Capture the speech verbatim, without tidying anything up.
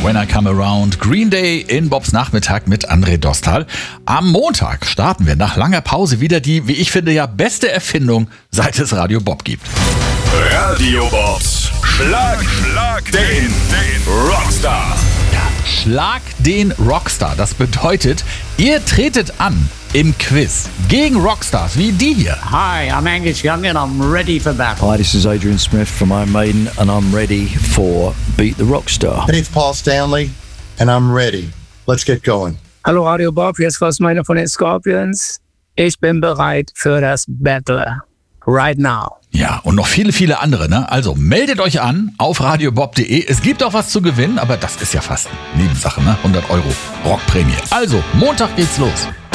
When I Come Around. Green Day in Bobs Nachmittag mit André Dostal. Am Montag starten wir nach langer Pause wieder die, wie ich finde, ja beste Erfindung, seit es Radio Bob gibt. Radio Bobs Schlag, Schlag den, den Rockstar. Ja, Schlag den Rockstar. Das bedeutet, ihr tretet an im Quiz gegen Rockstars wie die hier. Hi, I'm Angus Young and I'm ready for battle. Hi, this is Adrian Smith from Iron Maiden and I'm ready for Beat the Rockstar. Hey, it's Paul Stanley and I'm ready. Let's get going. Hallo Radio Bob, hier ist Meiner von den Scorpions. Ich bin bereit für das Battle. Right now. Ja, und noch viele, viele andere, ne? Also meldet euch an auf radiobob punkt de. Es gibt auch was zu gewinnen, aber das ist ja fast Nebensache, ne? hundert Euro Rockprämie. Also, Montag geht's los.